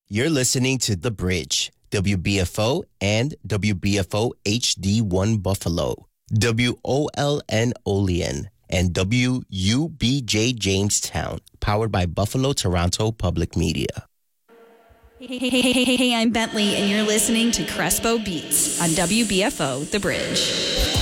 You're listening to The Bridge, WBFO and WBFO HD1 Buffalo, WOLN Olean, and WUBJ Jamestown, powered by Buffalo Toronto Public Media. Hey, I'm Bentley, and you're listening to Crespo Beats on WBFO The Bridge.